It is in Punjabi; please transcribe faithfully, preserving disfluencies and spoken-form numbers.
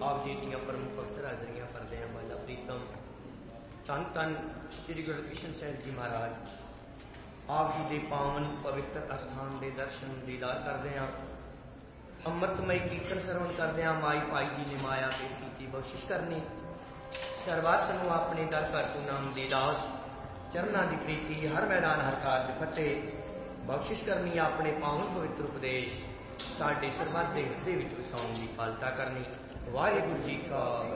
ਆਪ ਜੀ ਦੀਆਂ ਪ੍ਰਮੁੱਖ ਪਵਿੱਤਰ ਹਾਜ਼ਰੀਆਂ ਕਰਦੇ ਹਾਂ। ਬਾਲਾ ਪ੍ਰੀਤਮ ਧੰਨ ਧੰਨ ਸ੍ਰੀ ਗੁਰੂ ਕਿਸ਼ਨ ਸਾਹਿਬ ਜੀ ਮਹਾਰਾਜ ਆਪ ਜੀ ਦੇ ਪਾਵਨ ਪਵਿੱਤਰ ਅਸਥਾਨ ਦੇ ਦਰਸ਼ਨ ਦੀਦਾਰ ਕਰਦੇ ਹਾਂ। ਅੰਮ੍ਰਿਤਮਈ ਕੀਰਤਨ ਸਰਵਣ ਕਰਦੇ ਹਾਂ। ਮਾਈ ਭਾਈ ਜੀ ਨੇ ਮਾਇਆ ਤੇ ਕੀਤੀ ਬਖਸ਼ਿਸ਼ ਕਰਨੀ, ਸਰਬੱਤ ਨੂੰ ਆਪਣੇ ਦਰ ਘਰ ਤੋਂ ਨਾਮ ਦੀ ਦਾਸ, ਚਰਨਾਂ ਦੀ ਪ੍ਰੀਤੀ, ਹਰ ਮੈਦਾਨ ਹਰ ਕਾਰਜ ਫਤਿਹ ਬਖਸ਼ਿਸ਼ ਕਰਨੀ, ਆਪਣੇ ਪਾਵਨ ਪਵਿੱਤਰ ਉਪਦੇਸ਼ ਸਾਡੇ ਸਰਬੱਤ ਦੇ ਹਿਰਦੇ ਵਿੱਚ ਵਸਾਉਣ ਦੀ ਪਾਲਤਾ ਕਰਨੀ। ਵਾਹਿਗੁਰੂ ਜੀ ਕਾ